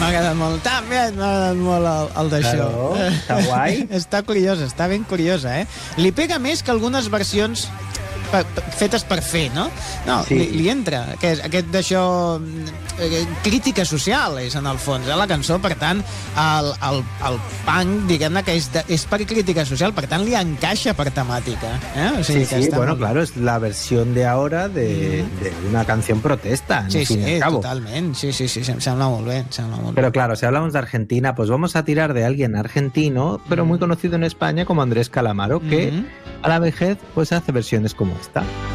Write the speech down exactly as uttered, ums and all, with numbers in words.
M'ha agradat molt. També m'ha agradat molt el, el d'això. Claro, està guai. Està curiosa, està ben curiosa, eh? Li pega més que algunes versions per, per, fetes per fer, no? No, Sí. li, li entra. Aquest, aquest d'això... Eh, crítica social és, en el fons, eh, la cançó. Per tant, el, el, el punk, diguem-ne que és, de, és per crítica social, per tant, li encaixa per temàtica. Eh? O sigui, Sí, que sí, està bueno, molt... claro, es la versión de ahora de, de una canción protesta, en Sí, fin sí, y al cabo. totalment. Sí, sí, sí, em sembla molt bé, em sembla molt bé. Pero claro, si hablamos de Argentina, pues vamos a tirar de alguien argentino, pero muy conocido en España como Andrés Calamaro, que Mhm. a la vejez pues hace versiones como esta.